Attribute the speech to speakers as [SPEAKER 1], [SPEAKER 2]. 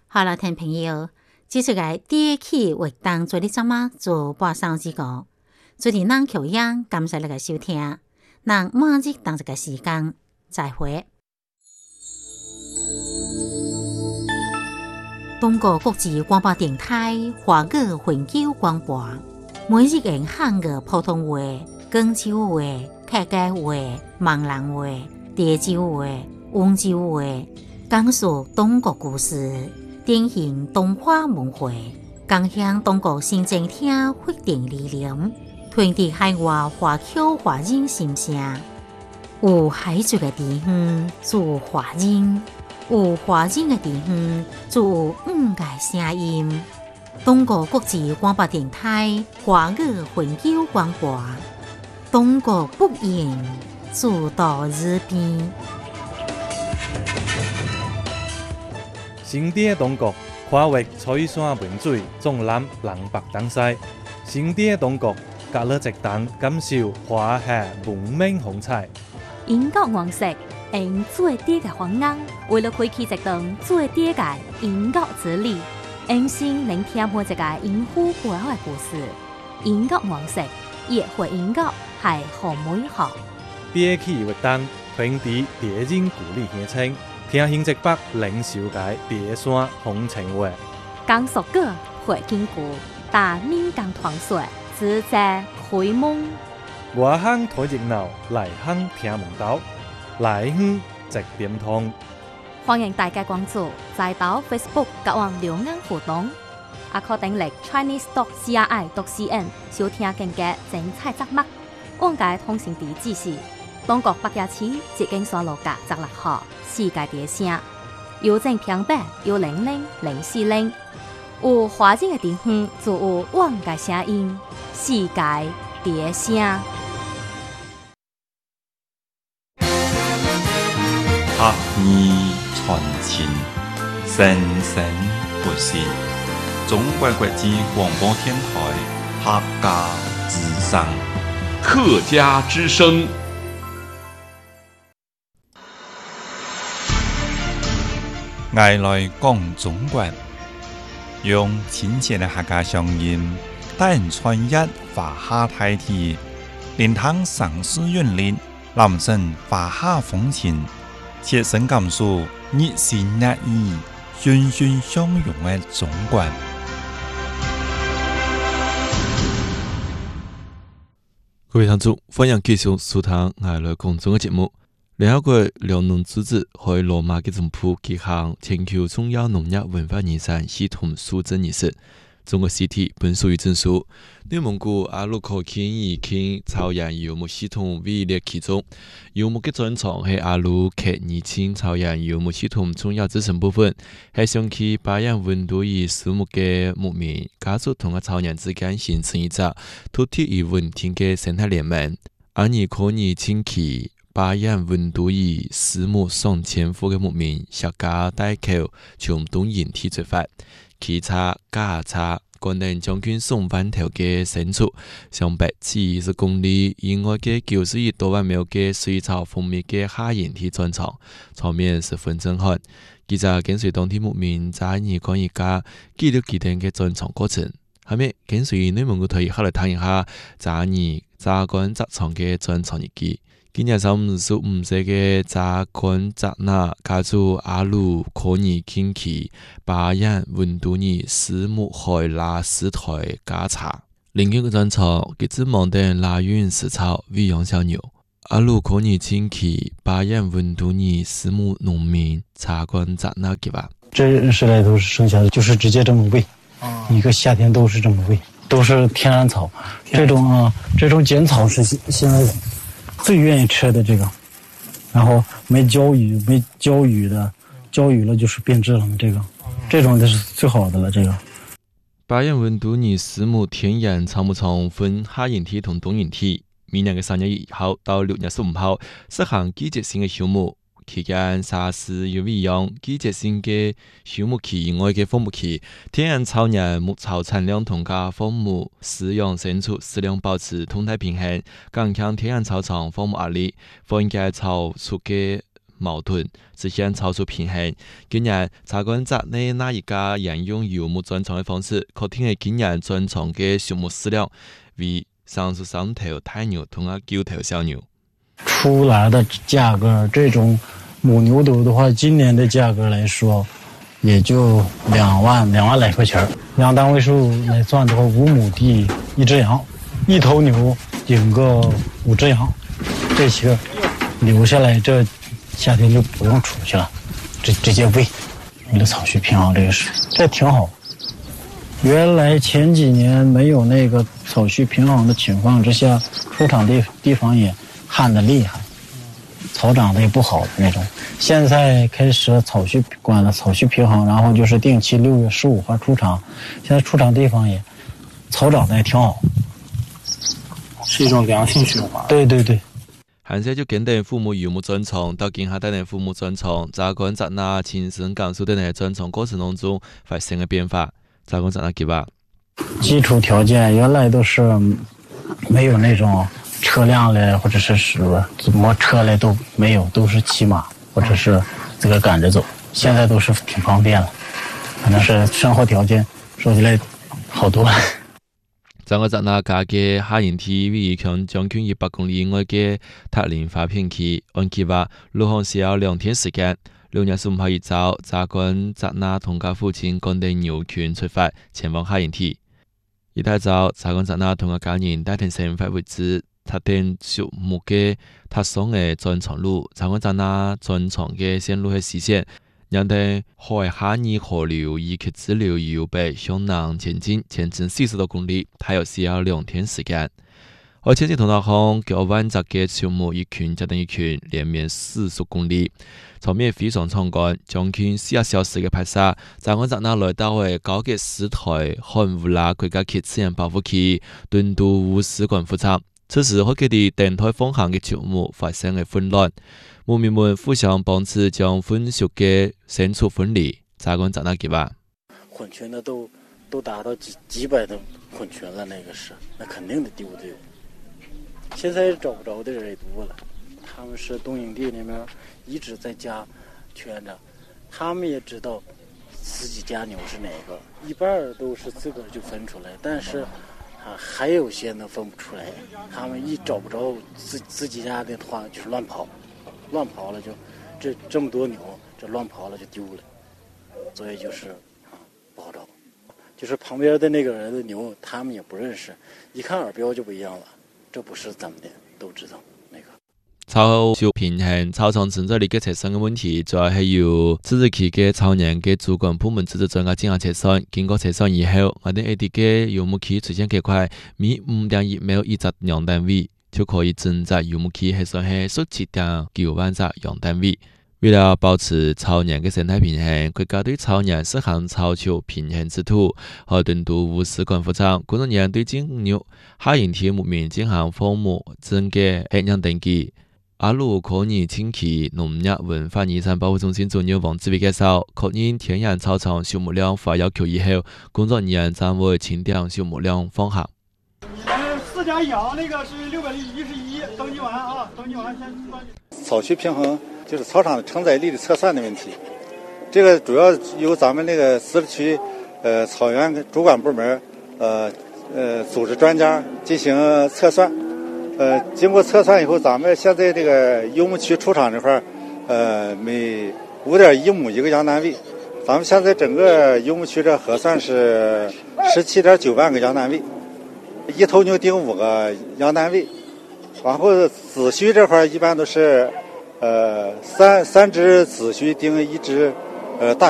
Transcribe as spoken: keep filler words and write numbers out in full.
[SPEAKER 1] 好了，听朋友，这次个第一期活动做你怎么做八上之个，做你能口样，感谢你个收听，能满日当这个时间，再会。中国国际广播电台华语环球广播，每日用汉语普通话、广州话、客家话、闽南话、潮州话、温州话，讲述中国故事，典型东华文化，共享中国新政厅发展理念，传递海外华侨华人心声。有海族的地方做华人，有华人的地方做五个声音。中国国际广播电台华语环球广播，中国不言，做到日边。
[SPEAKER 2] 新典中国跨越吹山文水，纵览南北东西。新典中国隔了一档，感受华夏文明风采。
[SPEAKER 3] 英国王室用最低嘅方案，为了开启一段最低嘅英国之旅，用心聆听每一个英虎背后嘅故事。英国王室也会英国系好美好。
[SPEAKER 2] 第一期活动传递地人故里乡亲，听新一北领袖嘅地山风情话。
[SPEAKER 3] 讲述个会经过大闽港团水，自在开蒙。
[SPEAKER 2] 外乡睇热闹，内乡听门道，内乡直点通。
[SPEAKER 3] 欢迎大家关注在岛 Facebook 甲网留言互动，也可订阅 Chinese dot C R I dot C N 收听更加精彩节目。往界通讯地址是中国北野市捷径山路甲十六号世界地声，邮政平板幺零零零四零。有华人的地方就有往界声音，世界地声。
[SPEAKER 4] 客语传情，生生不息。中国国际广播电台客家之声，
[SPEAKER 5] 客家之声。
[SPEAKER 4] 爱来讲中国，用亲切的客家乡音，带人穿越华夏大地，连通城市韵律，揽胜华夏风情。切身感受热情热意、欣欣相融的中国。
[SPEAKER 6] 各位聽眾，歡迎繼續收聽我來講中嘅節目。聯合國糧農組織喺羅馬嘅總部舉行全球重要農業文化遺產系統蘇證儀式。中國實體本屬於證書，內蒙古阿魯口傾已傾草原游牧系統位列其中。游牧嘅專長係阿魯克二千草原游牧系統重要組成部分，係想去把養溫度與樹木嘅牧民家族同個草原之間形成一個獨特而穩定嘅生態聯盟，而你可以請去把養溫度與樹木上千戶嘅牧民小家帶口從東營體出發。騎車、駕車，可能將軍送翻頭嘅牲畜，上百至二十公里以外嘅九十一多萬畝嘅水草豐密嘅下營地專場，場面十分震撼。記者跟隨當地牧民在二講一家記錄佢哋嘅專場過程，後面跟隨內蒙古隊後來睇一下在二扎幹扎場嘅專場日記。今日三十五歲嘅扎幹扎那家族阿魯可爾傾奇巴人溫度尼斯木海拉斯台家茶，另一個專場佢指望等拉運食草餵養小牛。阿魯可爾傾奇巴人溫度尼斯木農民扎幹扎那給吧。
[SPEAKER 7] 這十來都是剩下的，就是直接這麼餵，一個夏天都是這麼餵，都是天然草。這種啊，這種鹼草是現在最願意吃的這個，然後沒澆雨沒澆雨的，澆雨了就是變質了嘛，這個這種就是最好的了。這個
[SPEAKER 6] 巴人溫度尼斯木天然草木場分下營體同東營體，明年嘅三月一號到六月十五號實行季節性嘅休牧，期間沙士要餵養季節性嘅休牧期以外嘅放牧期，天然草原牧草產量同加放牧飼養牲畜質量保持動態平衡，減輕天然草場放牧壓力，放減草畜嘅矛盾，实现草树平衡。今年查观察内哪一家沿用游牧专场的方式，可听的今年专场的畜牧饲料为三十三头大牛同啊九头小牛。
[SPEAKER 7] 出来的价格，这种母牛犊的话，今年的价格来说，也就两万两万来块钱。羊单位数来算的话，五亩地一只羊，一头牛顶个五只羊，这些留下来，这夏天就不用出去了，直直接喂，为了草畜平衡，这个是这挺好。原来前几年没有那个草畜平衡的情况之下，出场地地方也旱得厉害，草长得也不好的那种。现在开始草畜管了草畜平衡，然后就是定期六月十五号出场，现在出场地方也草长得也挺好，
[SPEAKER 8] 是一种良性循环。
[SPEAKER 7] 对对对。
[SPEAKER 6] 现在就跟等父母游牧专场到今下等的父母专场，查观察那亲身感受等的专场过程当中发生的变化，查观察那几吧。
[SPEAKER 7] 基础条件原来都是没有那种车辆嘞，或者是什么摩车嘞都没有，都是骑马或者是这个赶着走。现在都是挺方便了，可能是生活条件说起来好多了。
[SPEAKER 6] 在我在那家嘅下营地位向将近一百公里以外嘅塔林发片區，按計劃路航需要兩天時間。六月十五號一早，查觀在那同家父親趕定牛群出發前往下營地。一大早，查觀在那同個家人帶定成發位置，塔定樹木嘅塔上嘅專長路，查觀在那專長嘅線路嘅視線。讓等海下尼河流以及支流由北向南前進，前進四十多公里，大約需要兩天時間。而前進通道上，幾萬隻嘅樹木一群加等一群，連綿四十公里，場面非常壯觀。將近四個小時嘅拍攝，在我在那來到嘅高級市台漢烏拉國家級自然保護區敦都烏史觀復場。此時海基地電台風行嘅樹木發生嘅混亂。牧民們互相幫持，將混熟嘅牲畜分離。查觀在那幾吧？
[SPEAKER 9] 混群的都都達到幾幾百的混群了，那個是那肯定得丟的。現在找不着的人也多了，他們是東營地裡面一直在家圈着，他們也知道自己家牛是哪個，一半都是自個兒就分出來，但是啊還有些呢分不出來，他們一找不着自自己家的話就亂跑。亂跑了就，這這麼多牛，這亂跑了就丟了，所以就是啊不好找。就是旁邊的那個人的牛，他們也不認識，一看耳標就不一樣了，這不是咱們的，都知道那個。
[SPEAKER 6] 草畜平衡草場存在嘅切身嘅問題，主要係由自治區嘅草原嘅主管部門組織專家進行測算，經過測算以後，我哋 A D 嘅游牧區出現幾塊米五點一秒一隻羊單位。就可以整隻游牧區核算係十七點九萬隻羊單位。為了保持草原嘅生態平衡，國家對草原實行草畜平衡制度和敦都烏史觀復場，工作人員對進入下營地牧民進行放牧整嘅血樣登記。阿魯科尼清崎農業文化遺產保護中心主任王志偉介紹，確認天然草場畜牧量符合要求以後，工作人員將會清點畜牧量方向。
[SPEAKER 10] 四家羊那个是六百一十一，登记完啊，登记完先关。
[SPEAKER 11] 草畜平衡就是草场承载力的测算的问题，这个主要由咱们那个自治区呃草原主管部门呃呃组织专家进行测算，呃经过测算以后，咱们现在这个游牧区出场这块呃每五点一亩一个羊单位，咱们现在整个游牧区这核算是十七点九万个羊单位。一头牛顶五个羊单位，然后子须这块一般都是，呃三三只子须顶一只，呃大